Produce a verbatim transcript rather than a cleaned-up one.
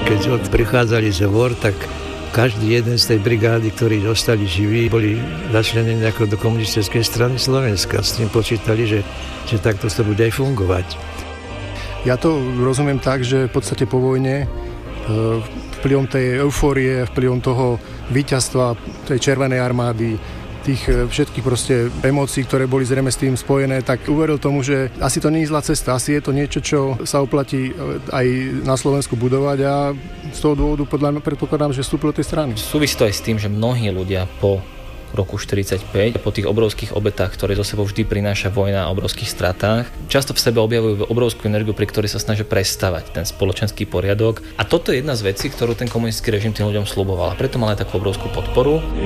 keď prichádzali z hôr, tak každý jeden z tej brigády, ktorí zostali živí, boli začlenení ako do komunistickej strany Slovenska. S tým počítali, že, že takto to bude aj fungovať. Ja to rozumiem tak, že v podstate po vojne vplyvom tej eufórie, vplyvom toho víťazstva tej Červenej armády, tých všetkých proste emócií, ktoré boli zrejme s tým spojené, tak uveril tomu, že asi to nie je zlá cesta, asi je to niečo, čo sa oplatí aj na Slovensku budovať a z toho dôvodu podľa mňa predpokladám, že vstúpil do tej strany. Súvisí to aj s tým, že mnohí ľudia po roku štyridsaťpäť, po tých obrovských obetách, ktoré zo sebou vždy prináša vojna a obrovských stratách, často v sebe objavujú obrovskú energiu, pri ktorej sa snažia prestavať ten spoločenský poriadok. A toto je jedna z vecí, ktorú ten komunistický režim tým ľuďom sľuboval. A preto mal aj takú obrovskú podporu.